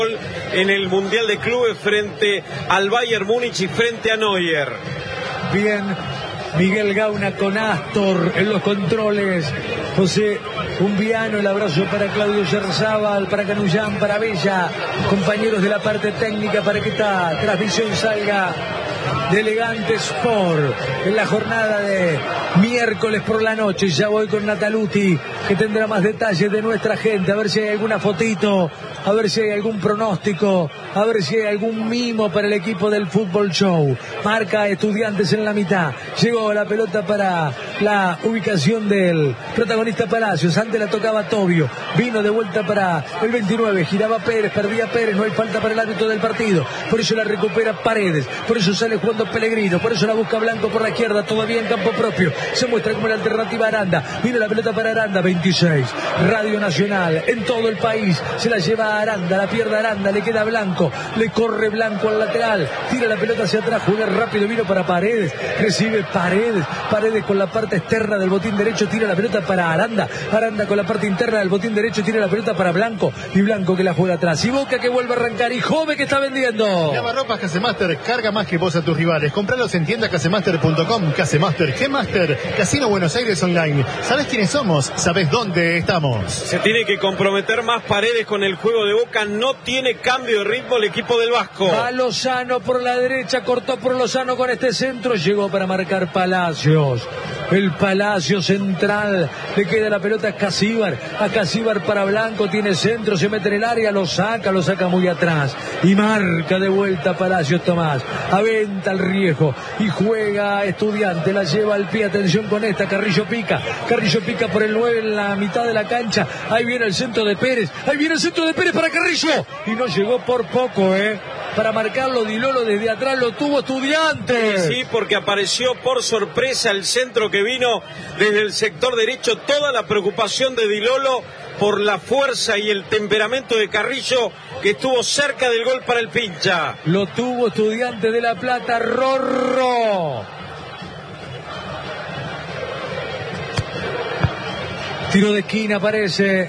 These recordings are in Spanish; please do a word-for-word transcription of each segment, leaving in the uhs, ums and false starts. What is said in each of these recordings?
en el Mundial de Clubes frente al Bayern Múnich y frente a Neuer. Bien, Miguel Gauna con Astor en los controles, José Umbiano, el abrazo para Claudio Yerzábal, para Canullán, para Bella, compañeros de la parte técnica para que esta transmisión salga de Elegante Sport en la jornada de miércoles por la noche. Ya voy con Nataluti, que tendrá más detalles de nuestra gente, a ver si hay alguna fotito, a ver si hay algún pronóstico, a ver si hay algún mimo para el equipo del Fútbol Show. Marca Estudiantes en la mitad, llegó la pelota para la ubicación del protagonista Palacios, antes la tocaba Tobio, vino de vuelta para el veintinueve, giraba Pérez, perdía Pérez, no hay falta para el árbitro del partido, por eso la recupera Paredes, por eso sale jugando Pellegrino, por eso la busca Blanco por la izquierda, todavía en campo propio, se muestra como la alternativa Aranda, viene la pelota para Aranda, veintiséis, Radio Nacional, en todo el país, se la lleva a Aranda, la pierde Aranda, le queda Blanco, le corre Blanco al lateral, tira la pelota hacia atrás, juega rápido, vino para Paredes, recibe Paredes, Paredes con la parte externa del botín derecho, tira la pelota para Aranda, Aranda con la parte interna del botín derecho, tira la pelota para Blanco, y Blanco que la juega atrás, y Boca que vuelve a arrancar, y Jove que está vendiendo. Lavarropas Casemaster, carga más que vos a tus rivales, compralos en tienda casemaster punto com, Casemaster, G-Master, Casino Buenos Aires Online. ¿Sabés quiénes somos? ¿Sabés dónde estamos? Se tiene que comprometer más Paredes con el juego de Boca, no tiene cambio de ritmo el equipo del Vasco. Va Lozano por la derecha, cortó por Lozano con este centro, llegó para marcar Palacios. El Palacio central, le queda la pelota a Casíbar, a Casíbar para Blanco, tiene centro, se mete en el área, lo saca, lo saca muy atrás y marca de vuelta Palacios Tomás, aventa el riesgo y juega Estudiante, la lleva al pie, atención con esta, Carrillo pica, Carrillo pica por el nueve en la mitad de la cancha, ahí viene el centro de Pérez, ahí viene el centro de Pérez para Carrillo, y no llegó por poco, eh, para marcarlo Di Lolo desde atrás, lo tuvo Estudiantes. Sí, porque apareció por sorpresa el centro que vino desde el sector derecho, toda la preocupación de Di Lolo por la fuerza y el temperamento de Carrillo, que estuvo cerca del gol para el pincha. Lo tuvo Estudiantes de La Plata, Rorro. Tiro de esquina parece,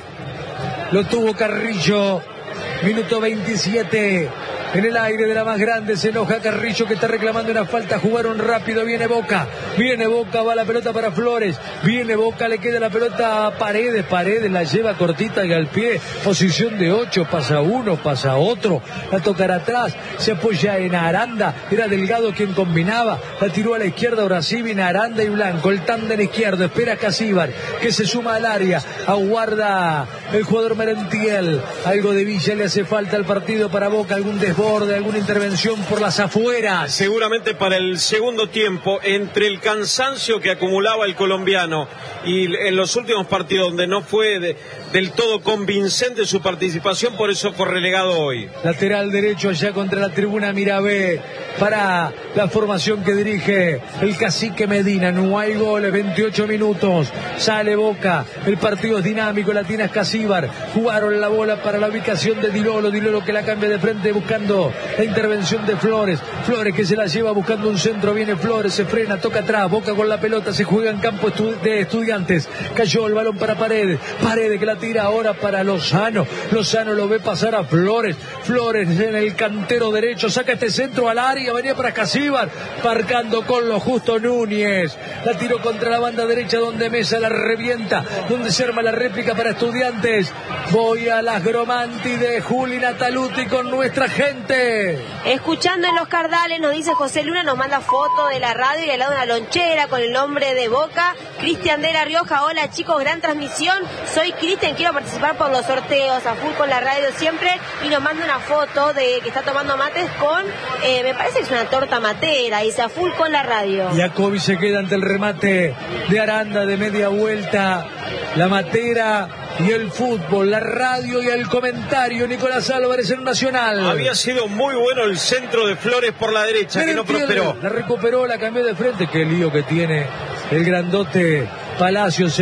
lo tuvo Carrillo, minuto veintisiete. En el aire de la más grande se enoja Carrillo, que está reclamando una falta, jugaron rápido, viene Boca, viene Boca, va la pelota para Flores, viene Boca, le queda la pelota a Paredes, Paredes la lleva cortita y al pie, posición de ocho, pasa uno, pasa otro, la tocará atrás, se apoya en Aranda, era Delgado quien combinaba, la tiró a la izquierda, ahora sí viene Aranda y Blanco, el tándem izquierdo, espera Casíbar, que se suma al área, aguarda el jugador Merentiel, algo de Villa le hace falta al partido para Boca, algún desborde, de alguna intervención por las afueras. Seguramente para el segundo tiempo, entre el cansancio que acumulaba el colombiano y en los últimos partidos donde no fue de, del todo convincente su participación, por eso fue relegado hoy. Lateral derecho allá contra la tribuna Mirabé para la formación que dirige el cacique Medina. No hay goles, veintiocho minutos, sale Boca, el partido es dinámico, la tiene Casíbar, jugaron la bola para la ubicación de Di Lolo, Di Lolo que la cambia de frente buscando la intervención de Flores, Flores que se la lleva buscando un centro, viene Flores, se frena, toca atrás, Boca con la pelota, se juega en campo estu- de Estudiantes, cayó el balón para Paredes, Paredes que la tira ahora para Lozano, Lozano lo ve pasar a Flores, Flores en el cantero derecho, saca este centro al área, venía para Casíbar, marcando con lo justo Núñez, la tiró contra la banda derecha donde Mesa la revienta, donde se arma la réplica para Estudiantes. Voy a las Gromanti de Juli Nataluti con nuestra gente. Escuchando en los Cardales, nos dice José Luna, nos manda foto de la radio y al lado una lonchera con el nombre de Boca. Cristian de la Rioja, hola chicos, gran transmisión. Soy Cristian, quiero participar por los sorteos, a full con la radio siempre. Y nos manda una foto de que está tomando mates con, eh, me parece que es una torta matera, y dice a full con la radio. Jacobi se queda ante el remate de Aranda de media vuelta. La matera y el fútbol, la radio y el comentario. Nicolás Álvarez en Nacional. Había sido muy bueno el centro de Flores por la derecha, Merentiel, que no prosperó. La recuperó, la cambió de frente. Qué lío que tiene el grandote Palacios, eh.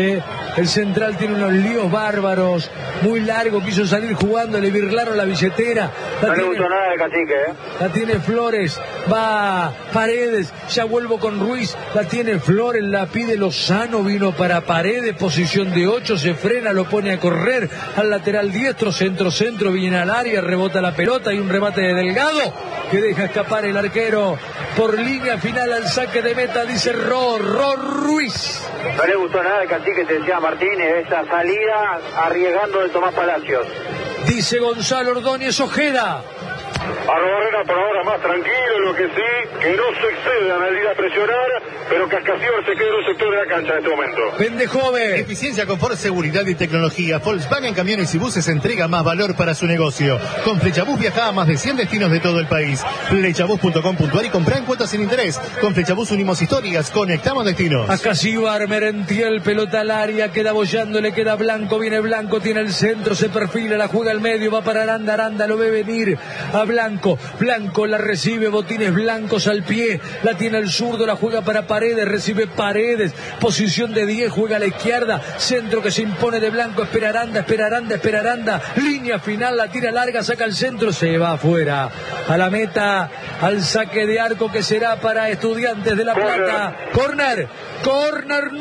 El central tiene unos líos bárbaros, muy largo, quiso salir jugando, le birlaron la billetera. La no tiene, le gustó nada de Cacique, ¿eh? La tiene Flores, va Paredes, ya vuelvo con Ruiz, la tiene Flores, la pide Lozano, vino para Paredes, posición de ocho, se frena, lo pone a correr al lateral diestro, centro, centro, viene al área, rebota la pelota y un remate de Delgado que deja escapar el arquero por línea final al saque de meta, dice Ro, Ro Ruiz. No le gustó nada de Cacique, te decía Martínez, esa salida arriesgando de Tomás Palacios. Dice Gonzalo Ordóñez Ojeda. Arrobarrena por ahora más tranquilo, lo que sí, que no se excedan al ir a presionar, pero que Ascasibar se quede en un sector de la cancha en este momento. Pendejove. Eficiencia, confort, seguridad y tecnología. Volkswagen Camiones y Buses entrega más valor para su negocio. Con Flechabús viaja a más de cien destinos de todo el país. Flechabús punto com punto ar y comprá en cuotas sin interés. Con Flechabús unimos historias, conectamos destinos. Ascasibar, Merentiel, pelota al área, queda bollando, le queda Blanco, viene Blanco, tiene el centro, se perfila, la juega al medio, va para Aranda, Aranda lo ve venir a Blanco, Blanco la recibe, botines blancos al pie, la tiene el zurdo, la juega para Paredes, recibe Paredes, posición de diez, juega a la izquierda, centro que se impone de Blanco, espera Aranda, espera Aranda, espera Aranda, línea final, la tira larga, saca el centro, se va afuera, a la meta, al saque de arco que será para Estudiantes de La Plata, córner, córner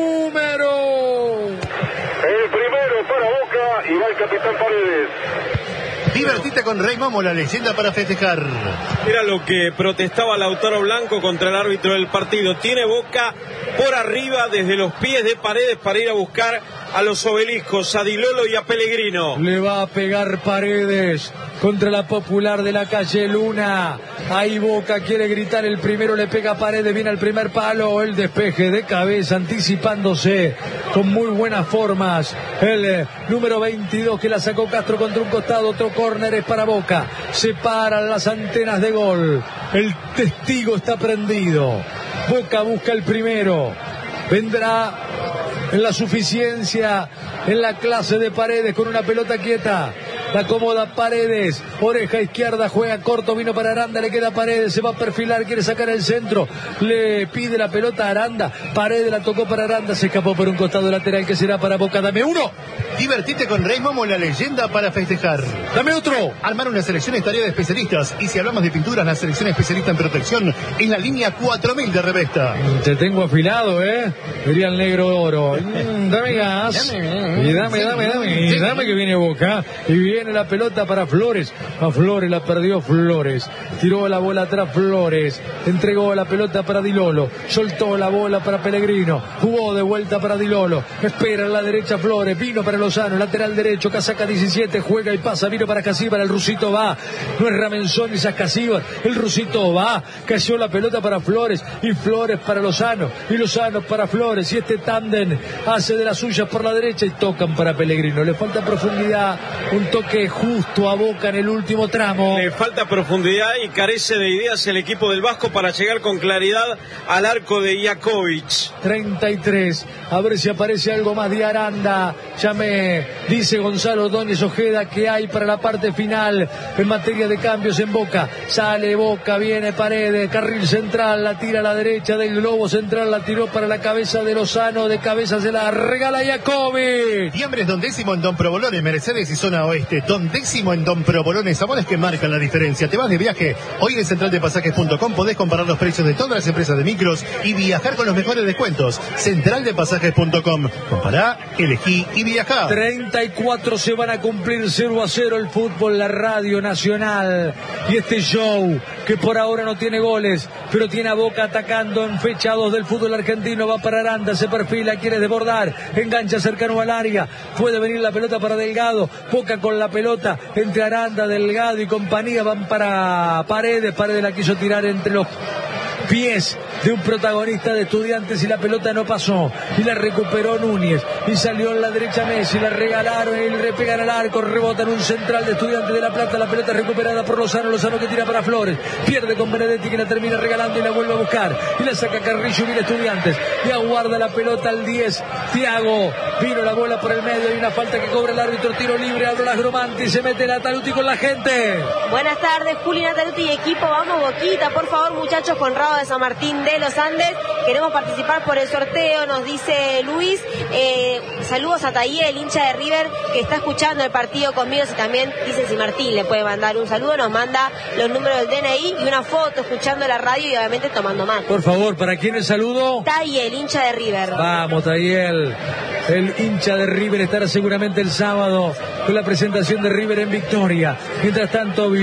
número. El primero para Boca y va el capitán Paredes. Divertite con Rey Momo, la leyenda para festejar. Era lo que protestaba Lautaro Blanco contra el árbitro del partido. Tiene Boca por arriba desde los pies de Paredes para ir a buscar a los obeliscos, a Di Lolo y a Pellegrino. Le va a pegar Paredes contra la Popular de la calle Luna. Ahí Boca quiere gritar, el primero le pega a Paredes, viene al primer palo, el despeje de cabeza, anticipándose con muy buenas formas. El eh, número veintidós que la sacó Castro contra un costado, otro córner es para Boca. Se paran las antenas de gol. El testigo está prendido. Boca busca el primero. Vendrá en la suficiencia, en la clase de Paredes con una pelota quieta. La acomoda Paredes, oreja izquierda, juega corto, vino para Aranda, le queda Paredes, se va a perfilar, quiere sacar el centro, le pide la pelota a Aranda, Paredes la tocó para Aranda, se escapó por un costado lateral que será para Boca. Dame uno. Divertite con Rey Momo, la leyenda para festejar. Dame otro. Armar una selección es tarea de especialistas, y si hablamos de pinturas, la selección especialista en protección es la línea cuatro mil de Revesta. Te tengo afilado, ¿eh? Diría el negro oro. Mm, dame gas. Y dame, dame, dame. Y dame que viene Boca. Y viene la pelota para Flores. A Flores la perdió Flores. Tiró la bola atrás Flores. Entregó la pelota para Di Lolo. Soltó la bola para Pellegrino. Jugó de vuelta para Di Lolo. Espera en la derecha Flores. Vino para Lozano. Lateral derecho. Casaca diecisiete. Juega y pasa. Vino para Casíbar. El rusito va. No es Ramenzón ni Casíbar. El rusito va. Cayó la pelota para Flores. Y Flores para Lozano. Y Lozano para Flores. Y este tándem hace de las suyas por la derecha y tocan para Pellegrino. Le falta profundidad. Un toque justo a Boca en el último tramo. Le falta profundidad y carece de ideas el equipo del Vasco para llegar con claridad al arco de Jakovic. treinta y tres. A ver si aparece algo más de Aranda. Ya me dice Gonzalo Ordóñez Ojeda que hay para la parte final en materia de cambios en Boca. Sale Boca, viene Paredes, carril central, la tira a la derecha del globo central, la tiró para la cabeza de Lozano, de cabeza se la regala Jakovic. Fiambres Don Décimo en Don Provolone, Mercedes y zona oeste. Don Décimo en Don Provolone, sabores que marcan la diferencia. Te vas de viaje, hoy en central de pasajes punto com podés comparar los precios de todas las empresas de micros y viajar con los mejores descuentos. central de pasajes punto com, compará, elegí y viajá. treinta y cuatro se van a cumplir, cero a cero el fútbol, la radio nacional y este show que por ahora no tiene goles, pero tiene a Boca atacando en fecha dos del fútbol argentino. Va para Aranda, se perfila, quiere desbordar, engancha cercano al área, puede venir la pelota para Delgado, Boca con la pelota entre Aranda, Delgado y compañía, van para Paredes, Paredes la quiso tirar entre los pies de un protagonista de Estudiantes y la pelota no pasó y la recuperó Núñez y salió en la derecha Messi, la regalaron y le pegan al arco, rebota en un central de Estudiantes de La Plata, la pelota recuperada por Lozano, Lozano que tira para Flores, pierde con Benedetti que la termina regalando y la vuelve a buscar y la saca Carrillo y viene Estudiantes y aguarda la pelota al diez, Thiago, vino la bola por el medio y una falta que cobra el árbitro, tiro libre, abre las Gromanti, se mete Nataluti con la gente. Buenas tardes, Juli, Nataluti y equipo, vamos Boquita, por favor muchachos, con Raúl sábado de San Martín de los Andes. Queremos participar por el sorteo, nos dice Luis. Eh, saludos a Tayel, hincha de River, que está escuchando el partido conmigo. Y también dice si Martín le puede mandar un saludo, nos manda los números del D N I y una foto escuchando la radio y obviamente tomando mate. Por favor, ¿para quién el saludo? Tayel, hincha de River. Vamos, Tayel. El hincha de River estará seguramente el sábado con la presentación de River en Victoria. Mientras tanto,